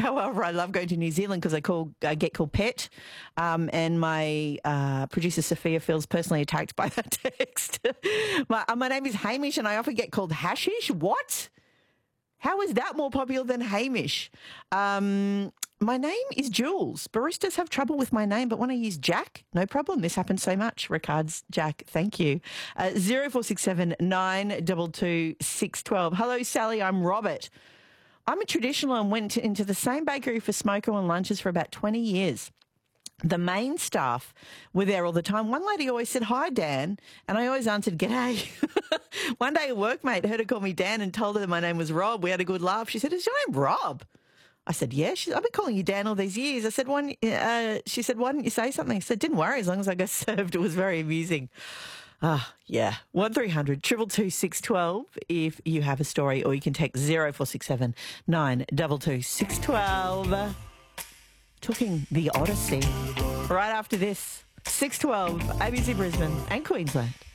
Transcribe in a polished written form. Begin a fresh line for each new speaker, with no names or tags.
However, I love going to New Zealand because I get called Pet, and my producer Sophia feels personally attacked by that text. My name is Hamish, and I often get called Hashish. What? How is that more popular than Hamish? My name is Jules. Baristas have trouble with my name, but when I use Jack, no problem. This happens so much. Regards, Jack. Thank you. 0467 922 612. Hello, Sally. I'm Robert. I'm a traditional and went into the same bakery for smoko and lunches for about 20 years. The main staff were there all the time. One lady always said, "Hi, Dan," and I always answered, "G'day." One day a workmate heard her call me Dan and told her that my name was Rob. We had a good laugh. She said, "Is your name Rob?" I said, "Yeah." She said, "I've been calling you Dan all these years." I said, she said, "Why didn't you say something?" I said, "Didn't worry, as long as I got served." It was very amusing. Yeah. 1300 222 612 if you have a story, or you can text 0467 922 612. Talking the Odyssey. Right after this, 612, ABC Brisbane and Queensland.